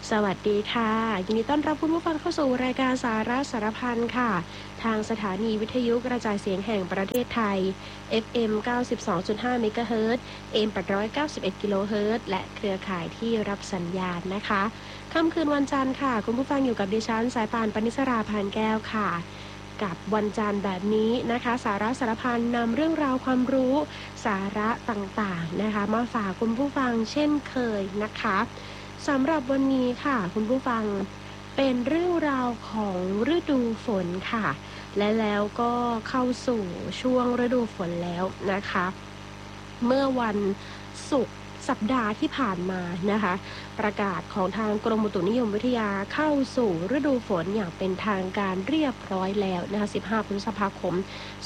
สวัสดีค่ะยินดีต้อนรับคุณผู้ฟังเข้าสู่รายการสาระสารพันค่ะทางสถานีวิทยุกระจายเสียงแห่งประเทศไทย FM 92.5 เมกะเฮิรตซ์ AM 891 กิโลเฮิรตซ์และเครือข่ายที่รับสัญญาณนะคะค่ำคืนวันจันทร์ค่ะคุณผู้ฟังอยู่กับดิฉันสายป่านปณิสราพานแก้วค่ะกับวันจันทร์แบบนี้นะคะสาระสารพันนำเรื่องราวความรู้สาระต่างๆนะคะมาฝากคุณผู้ฟังเช่นเคยนะคะสำหรับวันนี้ค่ะคุณผู้ฟังเป็นเรื่องราวของฤดูฝนค่ะและแล้วก็เข้าสู่ช่วงฤดูฝนแล้วนะคะเมื่อวันศุกร์สัปดาห์ที่ผ่านมานะคะประกาศของทางกรมอุตุนิยมวิทยาเข้าสู่ฤดูฝนอย่างเป็นทางการเรียบร้อยแล้วนะคะ15 พฤษภาคม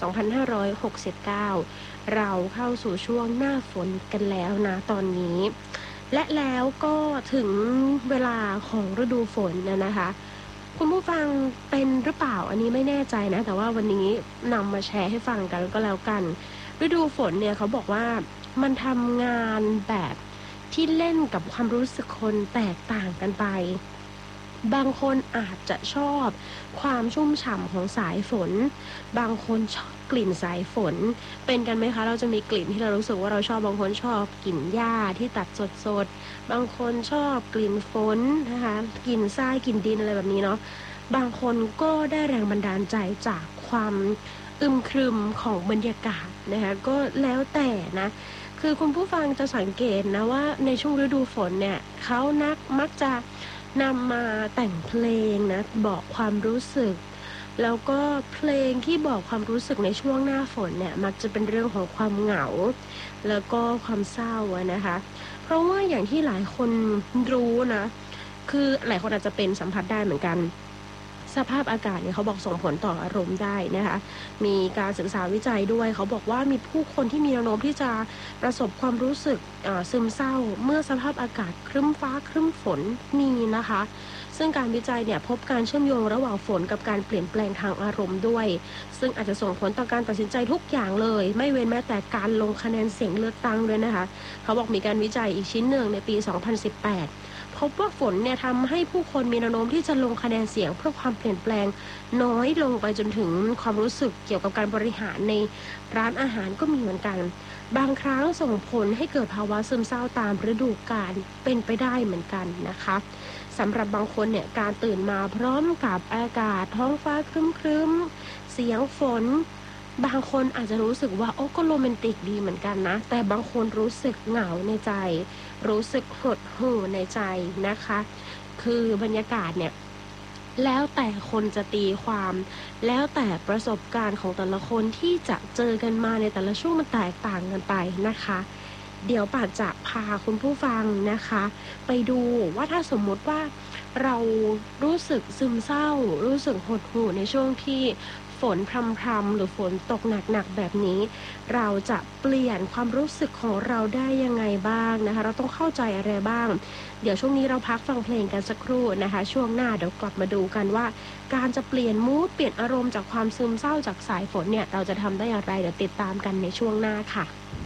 2569เราเข้าสู่ช่วงหน้าฝนกันแล้วนะตอนนี้และแล้วก็ถึงเวลาของฤดูฝนนะคะคุณผู้ฟังเป็นหรือเปล่าอันนี้ไม่แน่ใจนะแต่ว่าวันนี้นำมาแชร์ให้ฟังกันก็แล้วกันฤดูฝนเนี่ยเขาบอกว่ามันทำงานแบบที่เล่นกับความรู้สึกคนแตกต่างกันไปบางคนอาจจะชอบความชุ่มฉ่ำของสายฝนบางคนชอบกลิ่นสายฝนเป็นกันไหมคะเราจะมีกลิ่นที่เรารู้สึกว่าเราชอบบางคนชอบกลิ่นหญ้าที่ตัดสดๆบางคนชอบกลิ่นฝนนะคะกลิ่นทรายกลิ่นดินอะไรแบบนี้เนาะบางคนก็ได้แรงบันดาลใจจากความอึมครึมของบรรยากาศนะคะก็แล้วแต่นะคือคุณผู้ฟังจะสังเกตนะว่าในช่วงฤดูฝนเนี่ยเขามักจะนำมาแต่งเพลงนะบอกความรู้สึกแล้วก็เพลงที่บอกความรู้สึกในช่วงหน้าฝนเนี่ยมักจะเป็นเรื่องของความเหงาแล้วก็ความเศร้านะคะเพราะว่าอย่างที่หลายคนรู้นะคือหลายคนอาจจะเป็นสัมผัสได้เหมือนกันสภาพอากาศเนี่ยเขาบอกส่งผลต่ออารมณ์ได้นะคะมีการศึกษาวิจัยด้วยเขาบอกว่ามีผู้คนที่มีแนวโน้มที่จะประสบความรู้สึกซึมเศร้าเมื่อสภาพอากาศครึ้มฟ้าครึ้มฝนมีนะคะซึ่งการวิจัยเนี่ยพบการเชื่อมโยงระหว่างฝนกับการเปลี่ยนแปลงทางอารมณ์ด้วยซึ่งอาจจะส่งผลต่อการตัดสินใจทุกอย่างเลยไม่เว้นแม้แต่การลงคะแนนเสียงเลือกตั้งด้วยนะคะเขาบอกมีการวิจัยอีกชิ้นหนึ่งในปี 2018พบว่าฝนเนี่ยทำให้ผู้คนมีแนวโน้มที่จะลงคะแนนเสียงเพื่อความเปลี่ยนแปลงน้อยลงไปจนถึงความรู้สึกเกี่ยวกับการบริหารในร้านอาหารก็มีเหมือนกันบางครั้งส่งผลให้เกิดภาวะซึมเศร้าตามฤดูกาลเป็นไปได้เหมือนกันนะคะสำหรับบางคนเนี่ยการตื่นมาพร้อมกับอากาศท้องฟ้าครึ้มๆเสียงฝนบางคนอาจจะรู้สึกว่าโอ้ก็โรแมนติกดีเหมือนกันนะแต่บางคนรู้สึกเหงาในใจรู้สึกหดหู่ในใจนะคะคือบรรยากาศเนี่ยแล้วแต่คนจะตีความแล้วแต่ประสบการณ์ของแต่ละคนที่จะเจอกันมาในแต่ละช่วงมันแตกต่างกันไปนะคะเดี๋ยวป่านจะพาคุณผู้ฟังนะคะไปดูว่าถ้าสมมติว่าเรารู้สึกซึมเศร้ารู้สึกหดหู่ในช่วงที่ฝนพรำๆหรือฝนตกหนักๆแบบนี้เราจะเปลี่ยนความรู้สึกของเราได้ยังไงบ้างนะคะเราต้องเข้าใจอะไรบ้างเดี๋ยวช่วงนี้เราพักฟังเพลงกันสักครู่นะคะช่วงหน้าเดี๋ยวกลับมาดูกันว่าการจะเปลี่ยนมูดเปลี่ยนอารมณ์จากความซึมเศร้าจากสายฝนเนี่ยเราจะทำได้อย่างไรเดี๋ยวติดตามกันในช่วงหน้าค่ะ